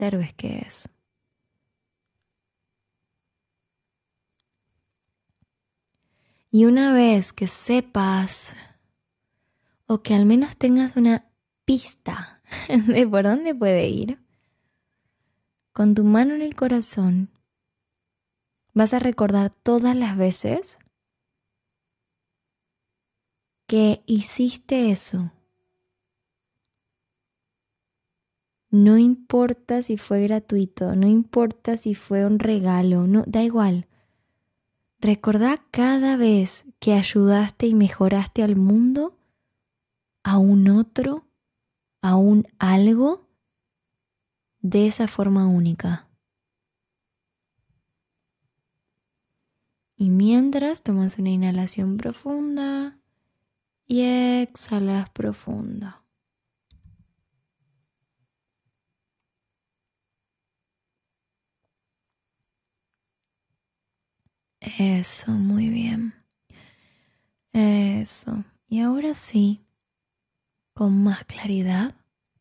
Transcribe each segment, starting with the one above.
observes qué es. Y una vez que sepas, o que al menos tengas una pista de por dónde puede ir, con tu mano en el corazón, vas a recordar todas las veces que hiciste eso. No importa si fue gratuito, no importa si fue un regalo, no, da igual. Recordá cada vez que ayudaste y mejoraste al mundo, a un otro, a un algo, de esa forma única. Y mientras tomas una inhalación profunda y exhalas profundo. Eso, muy bien. Eso. Y ahora sí, con más claridad,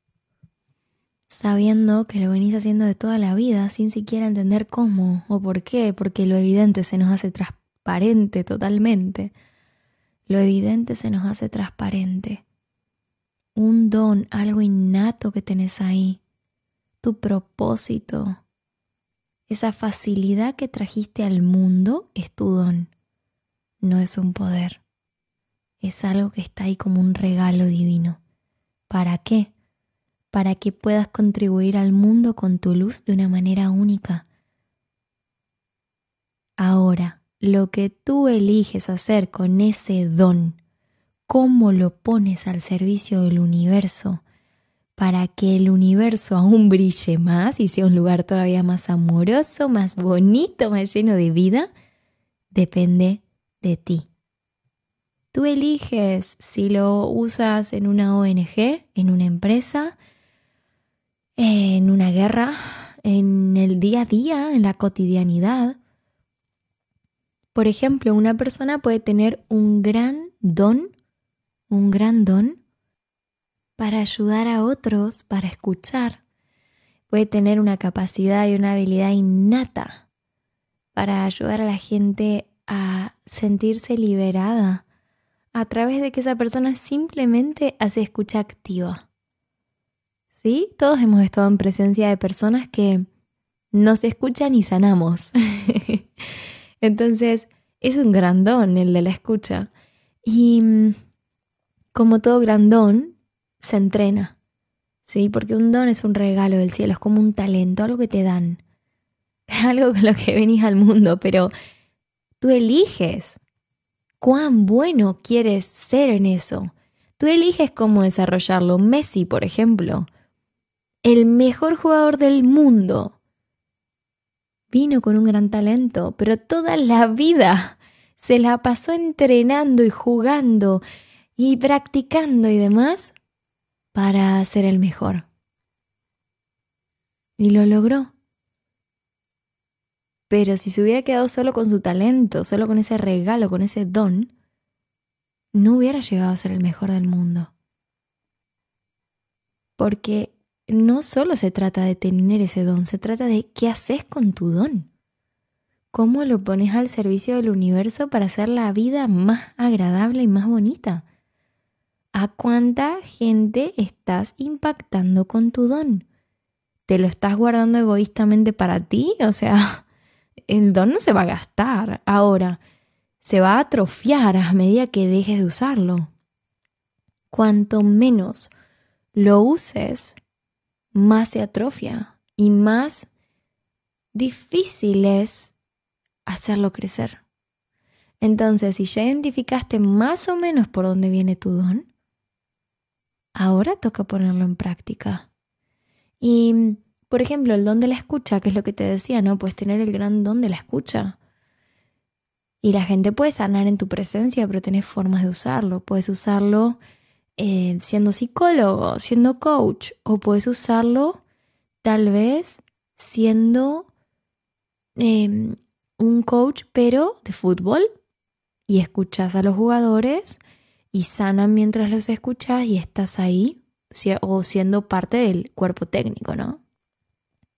sabiendo que lo venís haciendo de toda la vida sin siquiera entender cómo o por qué, porque lo evidente se nos hace transparente totalmente. Lo evidente se nos hace transparente. Un don, algo innato que tenés ahí, tu propósito, esa facilidad que trajiste al mundo es tu don, no es un poder. Es algo que está ahí como un regalo divino. ¿Para qué? Para que puedas contribuir al mundo con tu luz de una manera única. Ahora, lo que tú eliges hacer con ese don, cómo lo pones al servicio del universo, para que el universo aún brille más y sea un lugar todavía más amoroso, más bonito, más lleno de vida, depende de ti. Tú eliges si lo usas en una ONG, en una empresa, en una guerra, en el día a día, en la cotidianidad. Por ejemplo, una persona puede tener un gran don para ayudar a otros, para escuchar. Puede tener una capacidad y una habilidad innata para ayudar a la gente a sentirse liberada a través de que esa persona simplemente hace escucha activa. ¿Sí? Todos hemos estado en presencia de personas que nos escuchan y sanamos. Entonces, es un gran don el de la escucha. Y como todo gran don, se entrena. ¿Sí? Porque un don es un regalo del cielo, es como un talento, algo que te dan. Algo con lo que venís al mundo, pero tú eliges cuán bueno quieres ser en eso. Tú eliges cómo desarrollarlo. Messi, por ejemplo, el mejor jugador del mundo, vino con un gran talento, pero toda la vida se la pasó entrenando y jugando y practicando y demás para ser el mejor. Y lo logró. Pero si se hubiera quedado solo con su talento, solo con ese regalo, con ese don, no hubiera llegado a ser el mejor del mundo. Porque no solo se trata de tener ese don, se trata de qué haces con tu don. ¿Cómo lo pones al servicio del universo para hacer la vida más agradable y más bonita? ¿A cuánta gente estás impactando con tu don? ¿Te lo estás guardando egoístamente para ti? O sea, el don no se va a gastar. Ahora, se va a atrofiar a medida que dejes de usarlo. Cuanto menos lo uses, más se atrofia y más difícil es hacerlo crecer. Entonces, si ya identificaste más o menos por dónde viene tu don, ahora toca ponerlo en práctica. Y, por ejemplo, el don de la escucha, que es lo que te decía, ¿no? Puedes tener el gran don de la escucha. Y la gente puede sanar en tu presencia, pero tenés formas de usarlo. Puedes usarlo siendo psicólogo, siendo coach, o puedes usarlo tal vez siendo un coach, pero de fútbol, y escuchas a los jugadores y sanan mientras los escuchas y estás ahí o siendo parte del cuerpo técnico, ¿no?